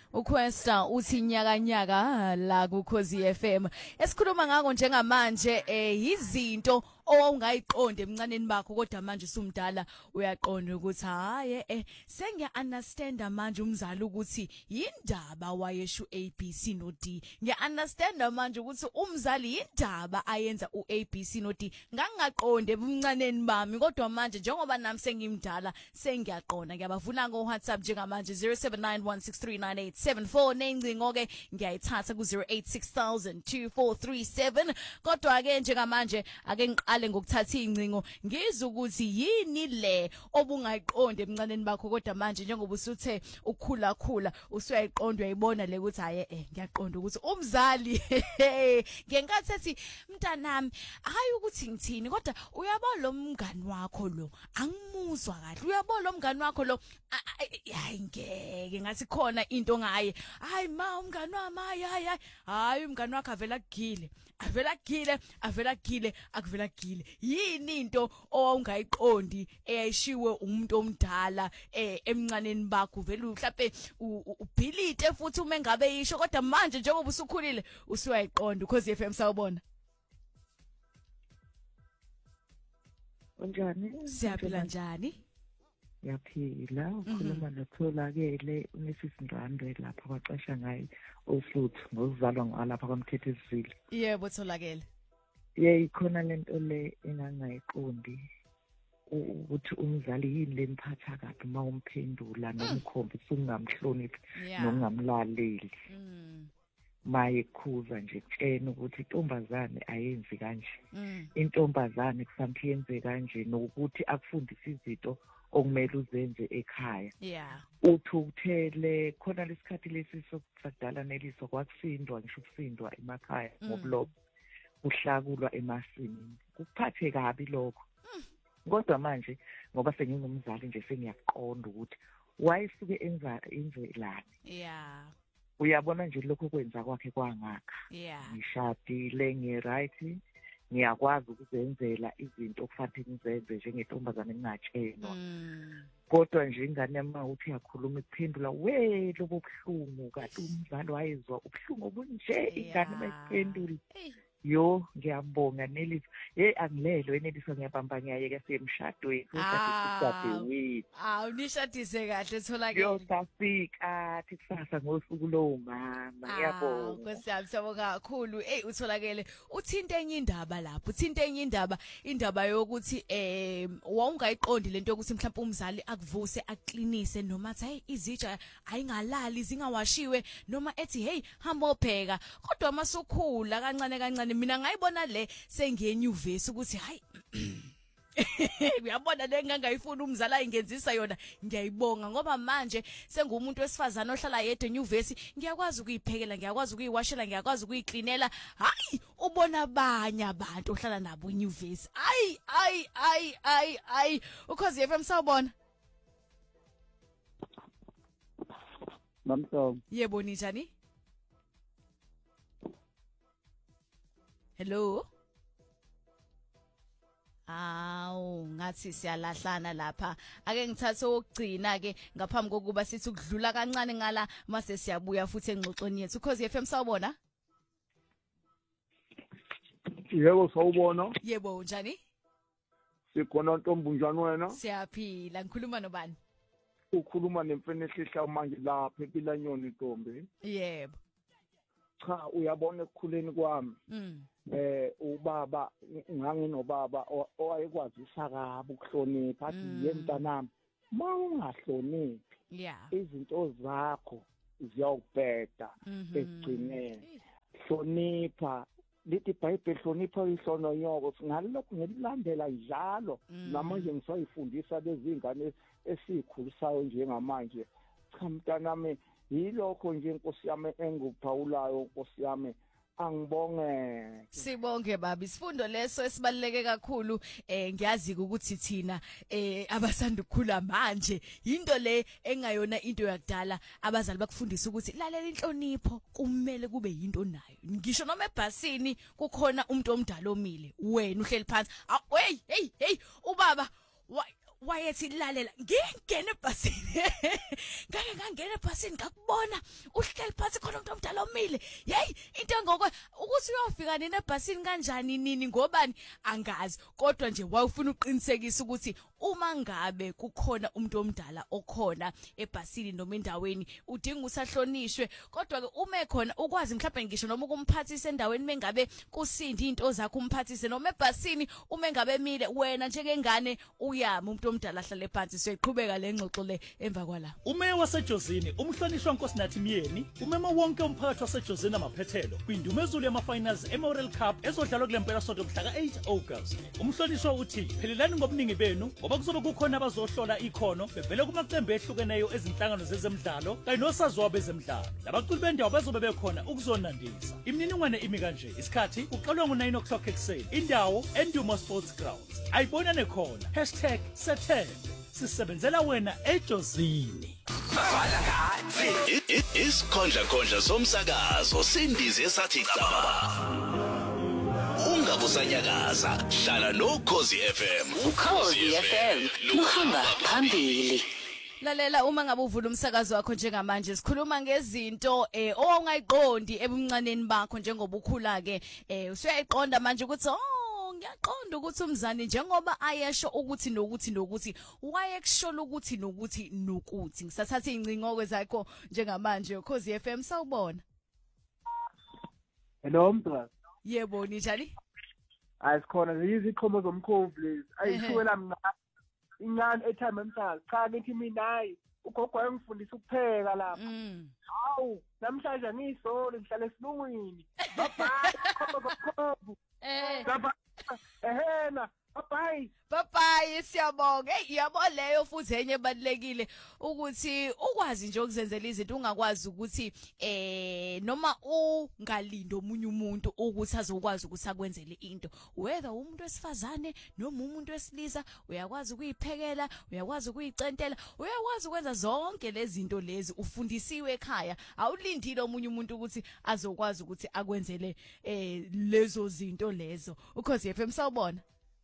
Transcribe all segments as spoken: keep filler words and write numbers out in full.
uQuesta uthi nyaka nyaka la kuKhosi F M. Esikhuluma ngako njengamanje eh izinto owungayiqonda emncaneni bakho kodwa manje usumdala uyaqonda ukuthi haye eh sengiya understand manje umzali ukuthi yindaba wayeshu A B C no D. Ngiya understand manje ukuthi umzali yindaba ayenza uA B C no D. Ngangaqonde emncaneni bami kodwa manje njengoba nami sengimdala sengiyaqonda. Ngiyabavula ngo WhatsApp njengamanje zero seven nine one six three nine eight seven four nencingo ke ngiyayithatha ku zero eight six thousand two four three seven. Kodwa ke njengamanje ake ngiqale ngokuthatha incingo ngizwe ukuthi yini le obungayiqonda emncaneni bakho kodwa manje njengoba usuthe ukukhula khula usuyayiqonda uyayibona le ukuthi haye eh ngiyaqonda ukuthi umzali ngenkathi ethi mntanami hayi ukuthi ngithini kodwa uyabona lo mngani wakho lo angimuzwa kahle uyabona lo mngani wakho lo hayi ngeke ngathi khona into ngaye hayi ma umngani wami hayi hayi hayi umngani wakho avela kugile avela kugile avela kugile akuvela kugile yini into owungayiqondi eyayishiwe umuntu omdala eh emncaneni bakho vele mhlawumbe ubhilite futhi uma ngabe yisho kodwa manje njengoba usukhulile usuyayiqonda uKhosi F M sawubona Unjani? Siyaphila njani? Yaphila ukhuluma notholakele unesisindwandwe lapha kwaxesha ngayi ohluthu ngozalwa ngalapha kwaMthetho esizile. Yebo tholakele. Ye ikhona lento le engangayiqondi ukuthi umzali yini lemphatha kabi uma umphendula nomkhombisa ungamhloniphi nokungamlaleli. Maye khuza nje kutshena ukuthi intombazane ayenzi kanje. Intombazane kufanele yenze kanje nokuthi akufundise izinto okumele uzenze ekhaya. Yeah. Uthukuthele khona lesikhathi lesi sokudala neliso kwakusindwa ngisho ukusindwa emakhaya ngobulobo. Uhlakulwa emasimini. Kuphathe kabi lokho. Kodwa manje ngoba sengingumzali nje sengiyaqonda ukuthi wayesuke enza enzelani. Yeah. Uyabona nje lokho kwenza kwakhe kwangakha. Yeah. Ngishadile ngiright ngiyakwazi ukuzenzela izinto okufanele ngizenze njengentombazane engatshelwa. Kodwa nje ingane yami uthi yakhuluma ikuphendula we lobo buhlungu kanti umzali wayezwa ubuhlungu obunje ingane mayiphendula. Yo ngiyabonga Nelisa hey angilelo eNelisa ngiyabamba ngiyayeka semshadweni futhi we ah unishadise kahle tholakele yo safika thi kusasa ngosuku lo mama ngiyabonga ngosiyabonga kakhulu hey utholakele uthinta enye indaba lapho uthinta enye indaba indaba yokuthi eh wawungayiqondi lento yokuthi mhlawumbe umzali akuvuse aklinise noma athi hey izitsha ayingalali zingawashiwe noma ethi hey hamba opheka kodwa masukhula kancane kancane mina ngayibona le sengiyenyuvesi ukuthi hayi uyabona le ngangayifuna umzala ayingenzisa yona ngiyayibonga ngoba manje sengumuntu wesifazana ohlala yedwa enyuvesi ngiyakwazi ukuyiphekela ngiyakwazi ukuyiwashela ngiyakwazi ukuyiklinela hayi ubona abanye abantu ohlala nabo enyuvesi ayi ayi ayi ayi ayi uKhosi F M sawubona Mamso yebo njani Hello. Awu ngathi siyalahlana lapha. Ake ngithathe okugcina ke ngaphambi kokuba sithi ukudlula kancane ngala mase siyabuya futhi engxoxweni yethu. Ukhosi F M sawubona? Yebo sawubona. Yebo njani? Sikhona Ntombi njani wena? Siyaphila. Ngikhuluma nobani? Ukhuluma nemfenehlihla manje lapha ePilanyoni Ntombi. Yebo. Cha uyabona ekukhuleni kwami. Mm. Eh ubaba nganginobaba owayekwazisa kabi ukuhlonipha athi yemntanami mawungahloniphi yeah izinto zakho ziyawubheda ekugcineni hlonipha lithi iBhayibheli hlonipha isono yoko singalokho ngelilandela njalo namanje ngisayifundisa lezi ingane esikhulisayo njengamanje cha mntanami yilokho nje inkosi yami enguphawulayo inkosi yami angibonge sibonge baba isifundo leso esibaleke kakhulu eh ngiyazi ukuthi thina eh abasanda ukukhula manje into le engayona into yakudala abazali bakufundisa ukuthi lalela inhlonipho kumele kube yinto nayo ngisho noma ebhasini kukhona umuntu omdala omile wena uhleli phansi hey hey hey ubaba wayethi lalela ngingena ebhasini ngake ngangena ebhasini ngakubona uhleli phansi khona umuntu omdala omile hey into ngokwe ukuthi uyofika nini ebhasini kanjani nini ngobani angazi kodwa nje wayefuna uqinisekisa ukuthi uma ngabe kukhona umuntu omdala okhona ebhasini noma endaweni udinga usahlonishwe kodwa ke uma ekhona ukwazi mhlawumbe ngisho noma ukumphathisa endaweni mengabe kusindi into zakho umphathise noma ebhasini uma ngabe emile wena njengengane uyama umuntu omdala ahlale phansi siyoqhubeka lengxoxo le emva kwala. Umeya waseJozini umhlonishwa Nkosinathi Myeni umema wonke umphakathi waseJozini amaphethelo kwindumezulu yama-finals eMorel Cup ezodlalwa kule mpelasonto mhla ka-eight August. Umhlonishwa uthi phelelani ngobuningi benu ngoba kuzobe kukhona abazohlola ikhono bevele kumaqembu ehlukeneyo ezinhlangano zezemidlalo kanye nosaziwa bezemidlalo. Labaculi bendawo bazobe bekhona ukuzonandisa. Imininingwane imi kanje isikhathi kuqalwa ngo-nine o'clock ekuseni indawo Enduma Sports Grounds. Ayibonane khona hashtag Sethembe sisebenzela wena eJozini. Isikhondla khondla somsakazo sindize esathi cababa. Ungabusanyakaza hlala noKhosi F M. uKhosi F M luhamba phambili. Lalela uma ngabe uvula umsakazo wakho njengamanje sikhuluma ngezinto eh owungayiqondi ebumncaneni bakho njengoba ukhula ke eh usuyayiqonda manje ukuthi oh ngiyaqonda ukuthi umzani njengoba ayesho ukuthi nokuthi nokuthi wayekushola ukuthi nokuthi nokuthi ngisathatha incingo zakho njengamanje uKhosi F M sawubona. Hello mntwana. Yebo njani? Asikhona iziqhomo zomkhovu lezi ayishuwela mina ingane ethamba emhlanje cha ngithi mina hayi ugogo wayengifundisa ukupheka lapha hawu namhlanje ngiyisolo ngihlala esilungwini baba khombo eh baba ehena bye bye siyabonga hey yabo leyo futhi enye ebalekile ukuthi ukwazi nje ukuzenzela izinto ungakwazi ukuthi eh noma ungalindi omunye umuntu ukuthi azokwazi ukuthi akwenzele into whether umuntu wesifazane noma umuntu wesilisa uyakwazi ukuyiphekela uyakwazi ukuyicentela uyakwazi ukwenza zonke lezi zinto lezi ufundisiwe ekhaya awulindile omunye umuntu ukuthi azokwazi ukuthi akwenzele eh lezo zinto lezo uKhosi F M sawubona.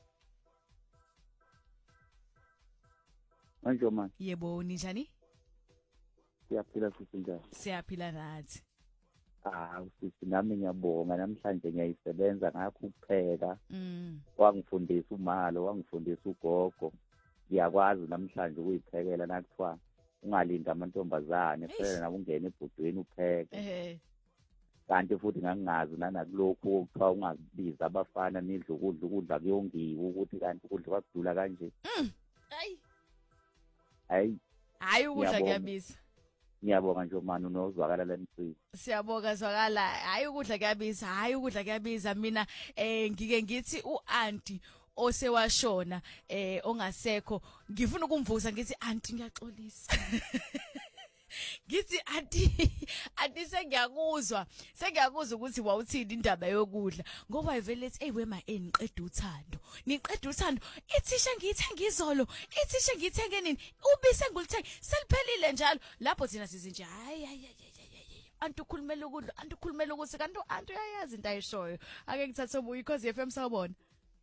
Manje manje. Yebo njani? Siyaphila futhi njani? Siyaphila nathi. Ah, usisi nami ngiyabonga namhlanje ngiyayisebenza ngakho ukupheka. Mm. Wangifundisa umalo, wangifundisa ugogo. Ngiyakwazi namhlanje ukuyiphekela nakuthiwa ungalinda amantombazane, kufanele nawe ungene ebhodweni upheke. Eh. Kanti futhi ngangingazi nanakulokho okuthiwa ungabiza abafana nidle ukudla ukudla kuyongiwa ukuthi kanti ukudla kwakudula kanje. Mm. Hayi. Hayi. Hayi ukudla kuyabiza. Ngiyabonga nje manje unozwakala la emsini. Siyabonga zwakala. Hayi ukudla kuyabiza, hayi ukudla kuyabiza mina eh ngike ngithi uanti osewashona eh ongasekho ngifuna ukumvusa ngithi aunty ngiyaxolisa. Ngithi aunty aunty sengiyakuzwa sengiyakuzwa ukuthi wawuthini indaba yokudla ngoba ivele ethi hey wema eniqeda uthando niqeda uthando ithisha ngiyithenga izolo ithisha ngiyithenge nini ubise ngulithenga seliphelile njalo lapho thina sizi nje hayi hayi hayi antu khulumela ukudla antu khulumela ukuthi kanti antu uyayazi into ayishoyo ake ngithathe ubuyi Khosi F M sawubona.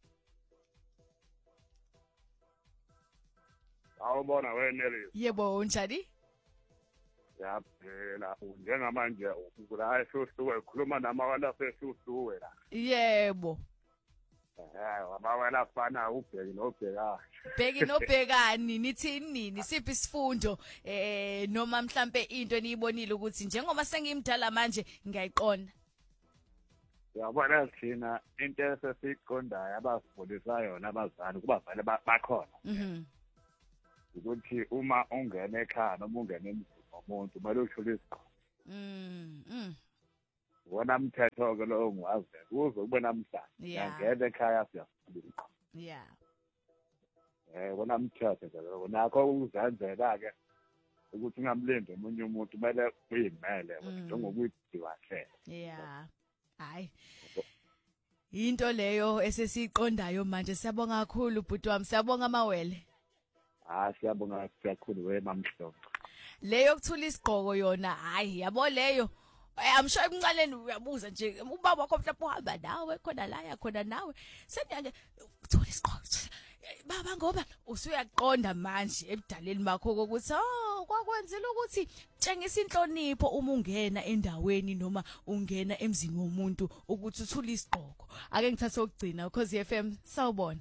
Awubona wena Nelly. Yebo njani? Yaphela njengamanje ukula esusuwe ukhuluma namawala sesusuwe la. Yebo. Eh amawala afana ubheki nobheka. Bheki nobhekani nithini nini siphi isifundo eh noma mhlambe into eniyibonile ukuthi njengoba sengimdala manje ngiyayiqonda. Yabona thina into esesiqondayo abasifundisa yona abazali kuba vele bakhona. Mhm. Ukuthi uma ungena ekhaya noma ungena emzini umuntu kumele ushule isiqo. Mm. Mm. Wona mthetho ke lo ngwazi kuze kube namhlanje. Ngiyangena ekhaya siyafunda. Yeah. Eh wona mthetho ke lo nakho uzenzela ke ukuthi ngamlindi umunye umuntu kumele uyimele njengokuyidiwa hle. Yeah. Hayi. Into leyo esesiqondayo manje siyabonga kakhulu bhuti wami siyabonga amawele. Ah siyabonga kakhulu wena mamhlobo. Leyo kuthula isigqoko yona hayi yabo leyo amsho emncaleni uyabuza nje ubaba wakho mhlawumbe uhamba nawe khona la yakhona nawe sendiyake kuthula isigqoko baba ngoba usuyaqonda manje ebudaleni bakho ukuthi oh kwakwenzela ukuthi tshengisa inhlonipho uma ungena endaweni noma ungena emzini womuntu ukuthi uthule isigqoko. Ake ngithathe ukugcina Ukhozi F M sawubona.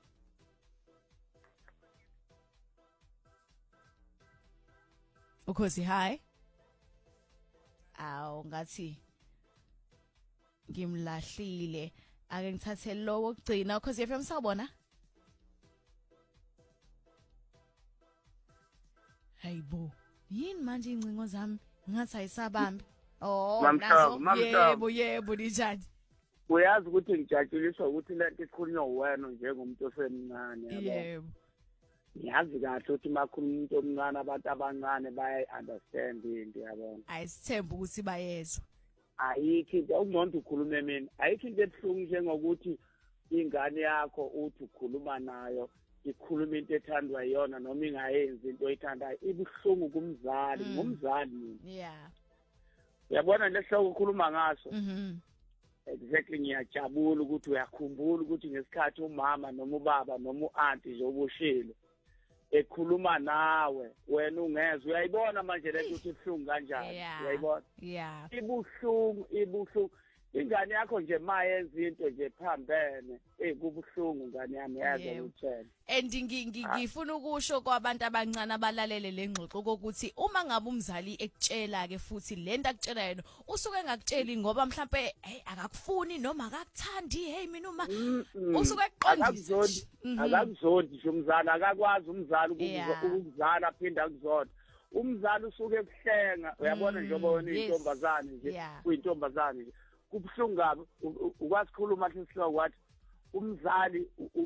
Ukhozi hi. Aw ngathi ngimlahlile. Ake ngithathe lo wokugcina Ukhozi F M sawubona. Hayibo, yini manje incingo zami ngathi ayisabambi. Oh, naso yebo yebo njani. Uyazi ukuthi ngijatshuliswa ukuthi lento ikhulunywa wena njengomuntu osemncane yabo. Yebo. Ngiyazi kahle ukuthi makhuluma umuntu omncane abantu abancane baya understand into yabona. Ayisithemba ukuthi bayezwa. Ayikho into ungqondo ukhulume mina. Ayikho into ebuhlungu njengokuthi ingane yakho uthi ukhuluma nayo ikhuluma into ethandwa yona noma ingayenzi into oyithandayo ibuhlungu kumzali ngumzali mina. Yeah. Uyabona lehloko ukhuluma ngaso. Mhm. Exactly ngiyajabula ukuthi uyakhumbula ukuthi ngesikhathi umama noma ubaba noma uanti nje obushilo ekhuluma nawe wena ungezwe uyayibona manje lento ukuthi ibuhlungu kanjani uyayibona. Yeah. Ibuhlungu ibuhlungu ingane yakho nje mayenza into nje phambene eh kubuhlungu ngane yami yazi ukuthela. And ngifuna ukusho kwabantu abancane abalalele lengxoxo ukuthi uma ngabe umzali ekutshela ke futhi lento akutshela yena usuke engakutsheli ngoba mhlambe hey akakufuni noma akakuthandi hey mina uma usuke eqondisa akakuzodi nje umzali akakwazi umzali ukuzala aphinda akuzona. Umzali usuke ekuhlenga uyabona njengoba wena intombazane nje kuyintombazane nje kubuhlungu kabi ukwazi khuluma sesihloko wathi umzali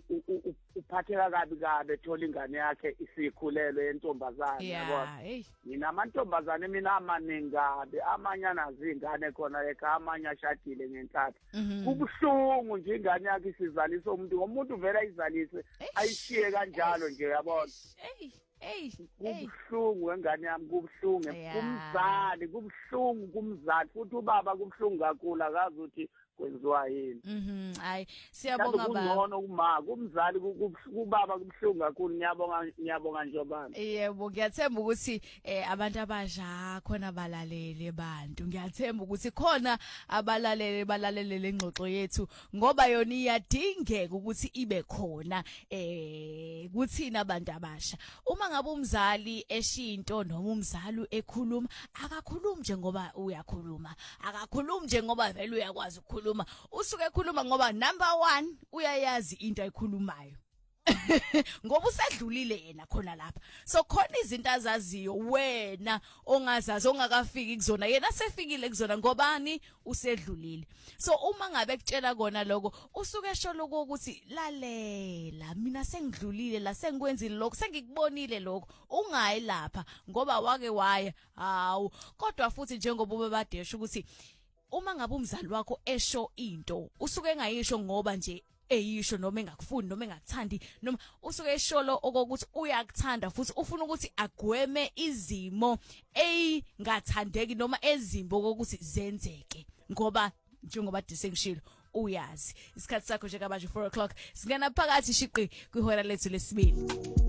uphatheka kabi kabi ethola ingane yakhe isikhulelwe yentombazane yabona. Mina amantombazane mina amaningi kabi amanye anazingane khona eka amanye ashadile ngenhlanhla. Kubuhlungu nje ingane yakhe isizalisa umuntu ngomuntu vele ayizalise ayishiye kanjalo nje yabona. Hey, kubuhlungu wengane yami kubuhlungu kumzali kubuhlungu kumzali futhi ubaba kubuhlungu kakhulu akazi ukuthi kwenziwa yini. Mhm hayi siyabonga baba. Kungcono kuma kumzali kubaba kubuhlungu kakhulu ngiyabonga ngiyabonga njobana. Yebo ngiyathemba ukuthi abantu abasha khona abalalele bantu ngiyathemba ukuthi khona abalalele balalele lengxoxo yethu ngoba yona iyadingeka ukuthi ibe khona eh kuthina abantu abasha. Uma ngabe umzali eshinto noma umzali ekhuluma akakhulumi nje ngoba uyakhuluma akakhulumi nje ngoba vele uyakwazi ukukhuluma usuke ekhuluma ngoba number one uyayazi into ayikhulumayo ngoba usedlulile yena khona lapha. So khona izinto azaziyo wena ongazazi ongakafiki kuzona yena sefikile kuzona ngobani usedlulile. So uma ngabe kutshela kona lokho usuke esho lokho ukuthi lalela mina sengidlulile la sengikwenzile lokho sengikubonile lokho ungayi lapha ngoba wake waya hawu. Kodwa futhi njengoba ubabadesha ukuthi uma ngabe umzali wakho esho into usuke engayisho ngoba nje eyisho noma engakufuni noma engakuthandi noma usuke esholo okokuthi uyakuthanda futhi ufuna ukuthi agweme izimo eyingathandeki noma ezimbo kokuthi zenzeke ngoba njengoba disengishilo uyazi isikhathi sakho nje kabanje four o'clock singena phakathi shiqi kwihora lethu lesibili.